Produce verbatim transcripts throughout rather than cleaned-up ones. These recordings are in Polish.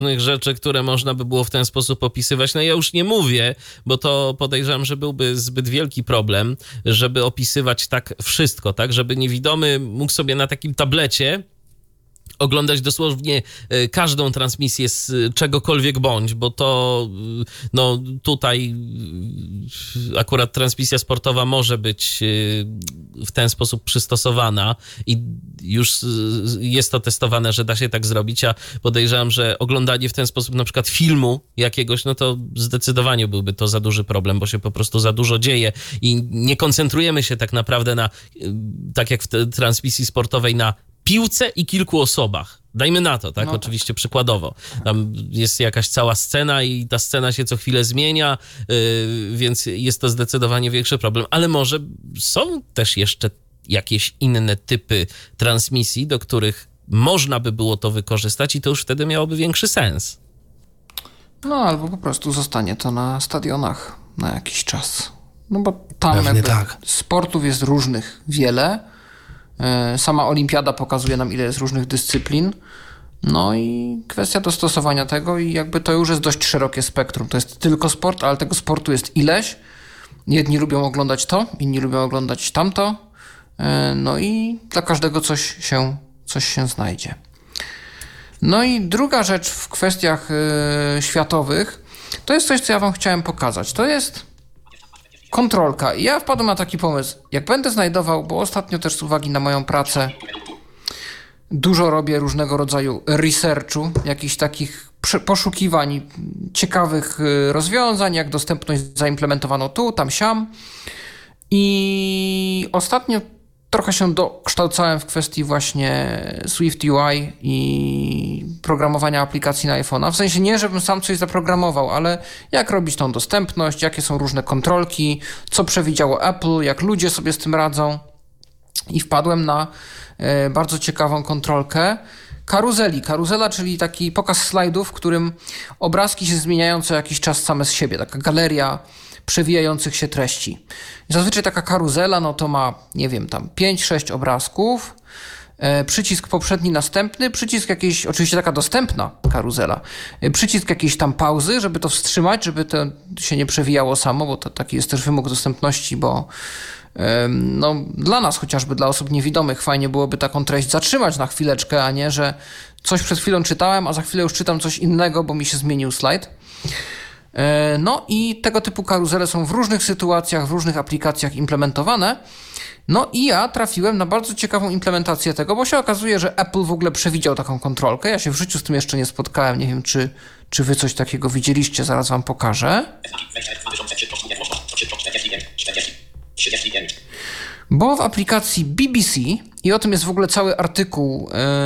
rzeczy, które można by było w ten sposób opisywać. No ja już nie mówię, bo to podejrzewam, że byłby zbyt wielki problem, żeby opisywać tak wszystko, tak, żeby niewidomy mógł sobie na takim tablecie oglądać dosłownie każdą transmisję z czegokolwiek bądź, bo to no tutaj akurat transmisja sportowa może być w ten sposób przystosowana i już jest to testowane, że da się tak zrobić, a podejrzewam, że oglądanie w ten sposób na przykład filmu jakiegoś, no to zdecydowanie byłby to za duży problem, bo się po prostu za dużo dzieje i nie koncentrujemy się tak naprawdę na, tak jak w transmisji sportowej, na piłce i kilku osobach. Dajmy na to, tak? No. Oczywiście przykładowo. Tam jest jakaś cała scena i ta scena się co chwilę zmienia, yy, więc jest to zdecydowanie większy problem. Ale może są też jeszcze jakieś inne typy transmisji, do których można by było to wykorzystać i to już wtedy miałoby większy sens. No albo po prostu zostanie to na stadionach na jakiś czas. No bo tam jakby tak. sportów jest różnych wiele. Sama olimpiada pokazuje nam, ile jest różnych dyscyplin. No i kwestia dostosowania tego i jakby to już jest dość szerokie spektrum. To jest tylko sport, ale tego sportu jest ileś. Jedni lubią oglądać to, inni lubią oglądać tamto. No i dla każdego coś się, coś się znajdzie. No i druga rzecz w kwestiach yy, światowych to jest coś, co ja wam chciałem pokazać. To jest kontrolka. I ja wpadłem na taki pomysł. Jak będę znajdował, bo ostatnio też z uwagi na moją pracę dużo robię różnego rodzaju researchu, jakichś takich poszukiwań ciekawych rozwiązań, jak dostępność zaimplementowano tu, tam, siam. I ostatnio trochę się dokształcałem w kwestii właśnie Swift U I i programowania aplikacji na iPhone'a. W sensie nie, żebym sam coś zaprogramował, ale jak robić tą dostępność, jakie są różne kontrolki, co przewidziało Apple, jak ludzie sobie z tym radzą. I wpadłem na e, bardzo ciekawą kontrolkę karuzeli. Karuzela, czyli taki pokaz slajdów, w którym obrazki się zmieniają co jakiś czas same z siebie. Taka galeria przewijających się treści. I zazwyczaj taka karuzela, no to ma, nie wiem, tam pięć sześć obrazków, e, przycisk poprzedni, następny, przycisk jakiejś, oczywiście taka dostępna karuzela, e, przycisk jakiejś tam pauzy, żeby to wstrzymać, żeby to się nie przewijało samo, bo to taki jest też wymóg dostępności, bo e, no, dla nas chociażby, dla osób niewidomych fajnie byłoby taką treść zatrzymać na chwileczkę, a nie, że coś przed chwilą czytałem, a za chwilę już czytam coś innego, bo mi się zmienił slajd. No i tego typu karuzele są w różnych sytuacjach, w różnych aplikacjach implementowane. No i ja trafiłem na bardzo ciekawą implementację tego, bo się okazuje, że Apple w ogóle przewidział taką kontrolkę. Ja się w życiu z tym jeszcze nie spotkałem. Nie wiem, czy, czy wy coś takiego widzieliście. Zaraz wam pokażę. Bo w aplikacji B B C, i o tym jest w ogóle cały artykuł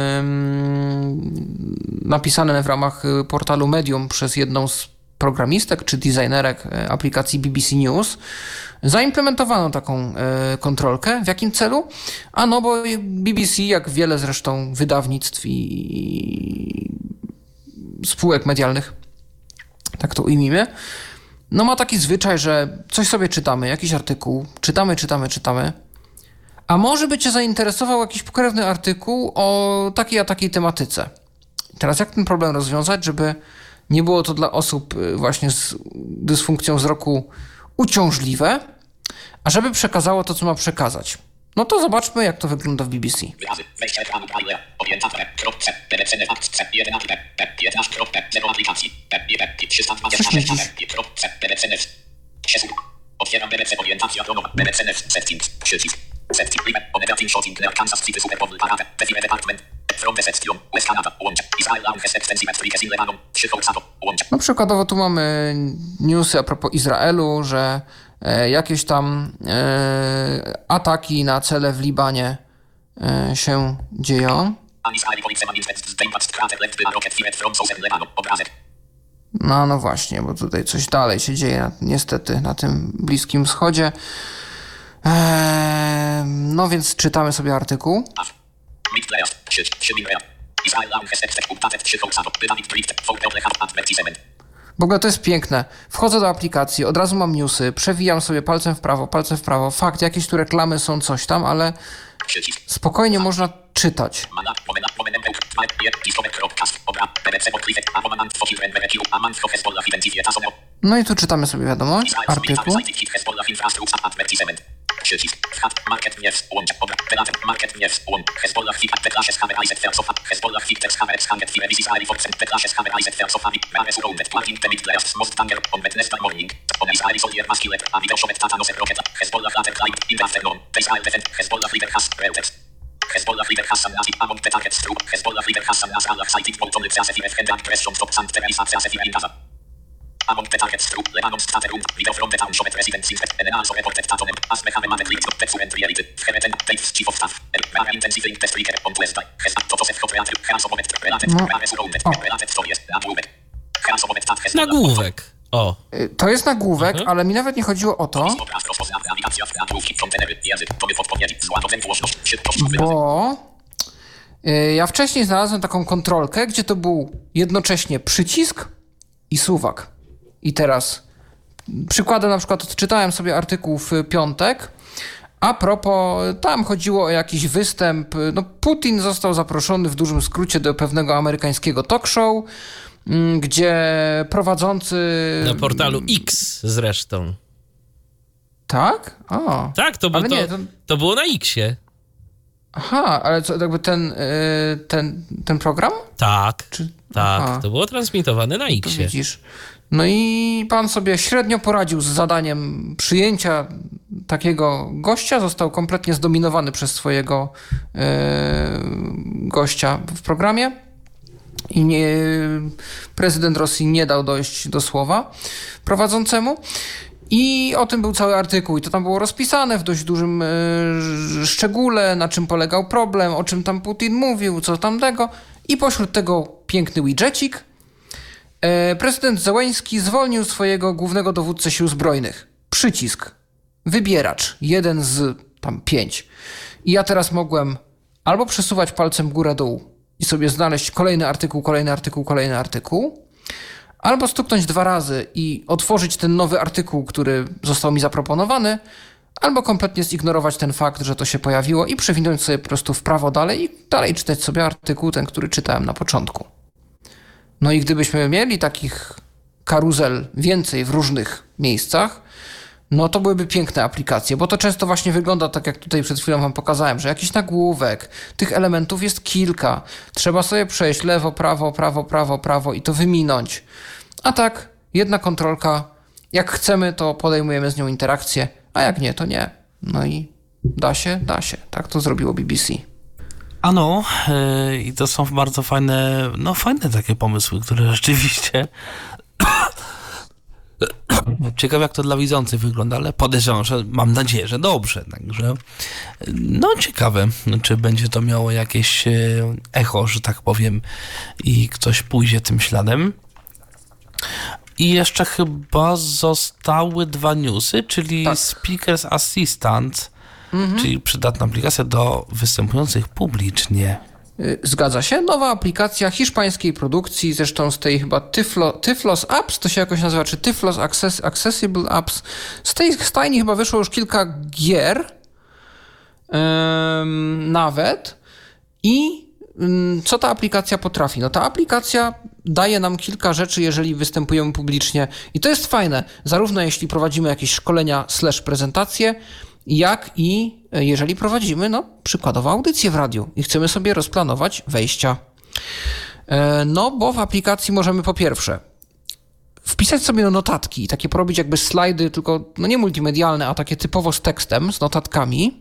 ym, napisany w ramach portalu Medium przez jedną z programistek czy designerek aplikacji B B C News, zaimplementowano taką e, kontrolkę. W jakim celu? A no, bo B B C, jak wiele zresztą wydawnictw i spółek medialnych, tak to ujmijmy, no ma taki zwyczaj, że coś sobie czytamy, jakiś artykuł, czytamy, czytamy, czytamy, a może by cię zainteresował jakiś pokrewny artykuł o takiej a takiej tematyce. Teraz jak ten problem rozwiązać, żeby nie było to dla osób właśnie z dysfunkcją wzroku uciążliwe, a żeby przekazało to, co ma przekazać. No to zobaczmy, jak to wygląda w B B C. Wejście ekranu Braille, objęta kropce, B B C N akce, jeden api, piętnaście kropce, zero aplikacji, trzysta dwadzieścia sześć kropce, B B C N otwieram B B C, orientacja drogowa, B B C N settings, przycisk, setting, onegating shorting, Kansas City, Super Bowl, parade, Define Department, from the section, West Canada, łącz, Israel has extensive expliques in Lebanon, przychodzato, łącz. No przykładowo tu mamy newsy a propos Izraelu, że e, jakieś tam e, ataki na cele w Libanie e, się dzieją. No, no właśnie, bo tutaj coś dalej się dzieje niestety na tym Bliskim Wschodzie. E, no więc czytamy sobie artykuł. W ogóle to jest piękne. Wchodzę do aplikacji, od razu mam newsy, przewijam sobie palcem w prawo, palcem w prawo. Fakt, jakieś tu reklamy są, coś tam, ale spokojnie można czytać. No i tu czytamy sobie wiadomość, artykuł. Przycisk. Market News. Łącz. Operator. Market News. Łącz. Hezbollah Fik. Deklashes Hammer Isaac Felsofa. Hezbollah Fik. Tex Hammer Skanget Fire. This is Ali Foxen. Deklashes Hammer Isaac Felsofa. Rares Rounded. Planting the Big Blast. Most Danger. On Wednesday morning. On Israeli Soldier Maskiller. A video Shomet Tatanos Rocket. Hezbollah Later Client. In the afternoon. Israel Defend. Hezbollah Leader Has. Reuters. Hezbollah Leader Hassan Nazi. Among the targets through. Hezbollah Leader Hassan Nasrallah cited vote on the Zazefir F. and Press Stop and Terrorist Zazefir in Gaza. Among the targets through Lebanon's Staterun, video from the township residents in and also reported that on him, as Mehamed Manet leads the current reality, Ferreten, Dave's chief of staff, Rara intensive test trigger on Wednesday, has not to Joseph Kotreat, Hrasomomet, related, Rara surrounded, related stories, nagłówek. Hrasomomet, that has Nagłówek. O. To jest nagłówek, mhm. ale mi nawet nie chodziło o to, bo ja wcześniej znalazłem taką kontrolkę, gdzie to był jednocześnie przycisk i suwak. I teraz przykładem na przykład odczytałem sobie artykuł w piątek. A propos, tam chodziło o jakiś występ. No, Putin został zaproszony w dużym skrócie do pewnego amerykańskiego talk show, gdzie prowadzący... Na portalu X zresztą. Tak? O. Tak, to, był to, nie, to... to było na Xie. Aha, ale co, jakby ten, ten, ten program? Tak, Czy... tak, Aha. To było transmitowane na Xie. Widzisz. No i pan sobie średnio poradził z zadaniem przyjęcia takiego gościa. Został kompletnie zdominowany przez swojego yy, gościa w programie. I nie, prezydent Rosji nie dał dojść do słowa prowadzącemu. I o tym był cały artykuł i to tam było rozpisane w dość dużym y, szczególe, na czym polegał problem, o czym tam Putin mówił, co tamtego. I pośród tego piękny widżecik. Y, prezydent Zełenski zwolnił swojego głównego dowódcę sił zbrojnych. Przycisk. Wybieracz. Jeden z tam pięć. I ja teraz mogłem albo przesuwać palcem górę-dół i sobie znaleźć kolejny artykuł, kolejny artykuł, kolejny artykuł. Albo stuknąć dwa razy i otworzyć ten nowy artykuł, który został mi zaproponowany, albo kompletnie zignorować ten fakt, że to się pojawiło i przewinąć sobie po prostu w prawo dalej i dalej czytać sobie artykuł, ten, który czytałem na początku. No i gdybyśmy mieli takich karuzel więcej w różnych miejscach, no to byłyby piękne aplikacje, bo to często właśnie wygląda tak, jak tutaj przed chwilą wam pokazałem, że jakiś nagłówek, tych elementów jest kilka. Trzeba sobie przejść lewo, prawo, prawo, prawo, prawo i to wyminąć. A tak, jedna kontrolka, jak chcemy, to podejmujemy z nią interakcję, a jak nie, to nie. No i da się, da się. Tak to zrobiło B B C. Ano, yy, i to są bardzo fajne, no fajne takie pomysły, które rzeczywiście... Ciekawe, jak to dla widzących wygląda, ale podejrzewam, że mam nadzieję, że dobrze. Także no ciekawe, czy będzie to miało jakieś echo, że tak powiem, i ktoś pójdzie tym śladem. I jeszcze chyba zostały dwa newsy, czyli tak. Speakers Assistant, mhm. czyli przydatna aplikacja do występujących publicznie. Zgadza się. Nowa aplikacja hiszpańskiej produkcji, zresztą z tej chyba Tyflo, Tyflos Apps, to się jakoś nazywa, czy Tyflos Access, Accessible Apps. Z tej stajni chyba wyszło już kilka gier, um, nawet. I um, co ta aplikacja potrafi? No ta aplikacja daje nam kilka rzeczy, jeżeli występujemy publicznie. I to jest fajne, zarówno jeśli prowadzimy jakieś szkolenia slash prezentacje, jak i jeżeli prowadzimy, no przykładowo audycję w radiu i chcemy sobie rozplanować wejścia. No bo w aplikacji możemy po pierwsze wpisać sobie no notatki, takie porobić jakby slajdy, tylko no nie multimedialne, a takie typowo z tekstem, z notatkami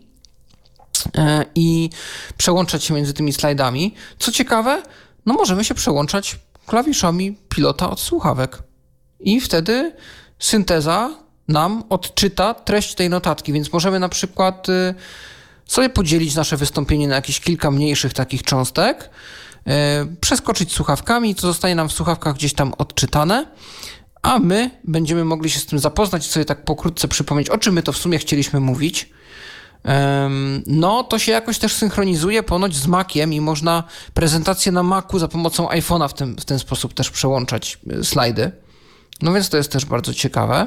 i przełączać się między tymi slajdami. Co ciekawe, no możemy się przełączać klawiszami pilota od słuchawek i wtedy synteza nam odczyta treść tej notatki, więc możemy na przykład y, sobie podzielić nasze wystąpienie na jakieś kilka mniejszych takich cząstek, y, przeskoczyć słuchawkami, to zostanie nam w słuchawkach gdzieś tam odczytane, a my będziemy mogli się z tym zapoznać i sobie tak pokrótce przypomnieć, o czym my to w sumie chcieliśmy mówić. Y, no, to się jakoś też synchronizuje ponoć z Maciem i można prezentację na Macu za pomocą iPhone'a w ten, w ten sposób też przełączać y, slajdy. No więc to jest też bardzo ciekawe.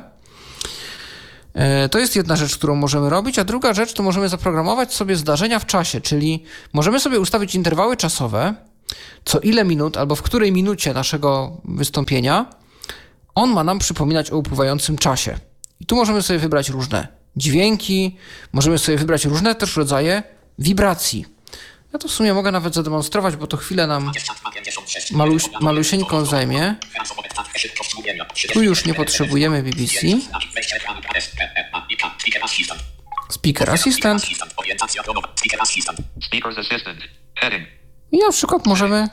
To jest jedna rzecz, którą możemy robić, a druga rzecz to możemy zaprogramować sobie zdarzenia w czasie, czyli możemy sobie ustawić interwały czasowe co ile minut albo w której minucie naszego wystąpienia on ma nam przypominać o upływającym czasie. I tu możemy sobie wybrać różne dźwięki, możemy sobie wybrać różne też rodzaje wibracji. Ja to w sumie mogę nawet zademonstrować, bo to chwilę nam maluś, malusieńką zajmie. Tu już nie potrzebujemy B B C. Speaker Assistant. I na przykład możemy...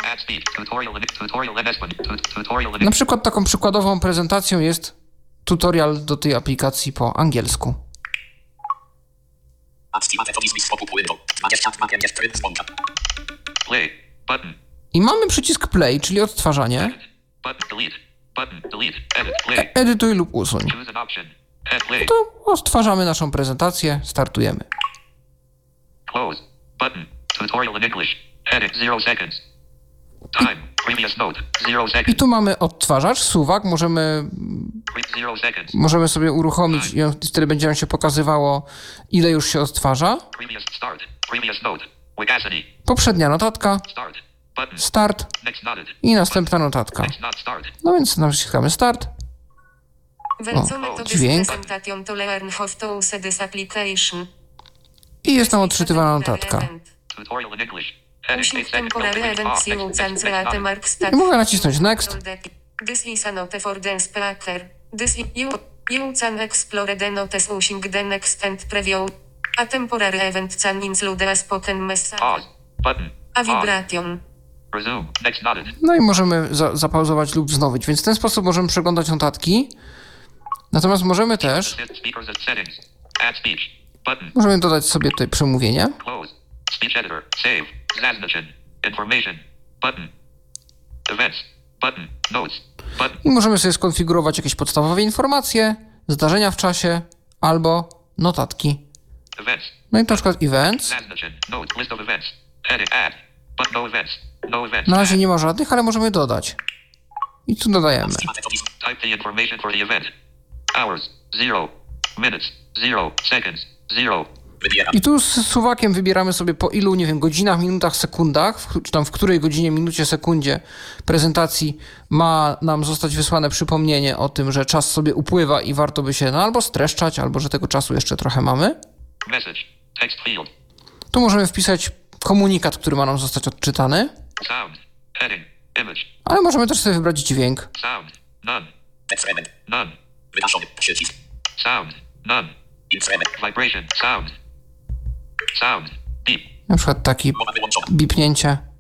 Na przykład taką przykładową prezentacją jest tutorial do tej aplikacji po angielsku. I mamy przycisk play, czyli odtwarzanie. E- edytuj lub usuń. No to odtwarzamy naszą prezentację, startujemy. I, I tu mamy odtwarzacz, suwak, możemy, możemy sobie uruchomić i wtedy będzie nam się pokazywało, ile już się odtwarza. Poprzednia notatka, start i następna notatka. No więc naciskamy start. O, dźwięk. I jest nam odczytywana notatka. I mogę nacisnąć next. You can explore the notes using the next and preview. A temporary event can include a spoken message. A vibration. No i możemy za- zapauzować lub wznowić, więc w ten sposób możemy przeglądać notatki. Natomiast możemy też możemy dodać sobie tutaj przemówienie. I możemy sobie skonfigurować jakieś podstawowe informacje, zdarzenia w czasie albo notatki. No i na przykład events. Na razie nie ma żadnych, ale możemy dodać. I tu dodajemy. I tu z suwakiem wybieramy sobie po ilu, nie wiem, godzinach, minutach, sekundach, w, czy tam w której godzinie, minucie, sekundzie prezentacji ma nam zostać wysłane przypomnienie o tym, że czas sobie upływa i warto by się no, albo streszczać, albo że tego czasu jeszcze trochę mamy. Tu możemy wpisać komunikat, który ma nam zostać odczytany. Ale możemy też sobie wybrać dźwięk. Na przykład taki bipnięcie.